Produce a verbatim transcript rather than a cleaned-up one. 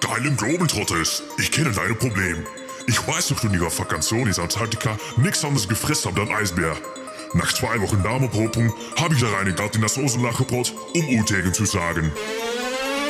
Geilem Globetrotters, ich kenne deine Problem. Ich weiß doch, du in ihrer Vakantion in Antarktika nichts anderes gefressen habt als Eisbär. Nach zwei Wochen Darmopropung habe ich da reine Gatt in das Osenlach gebrot, um U tegen zu sagen.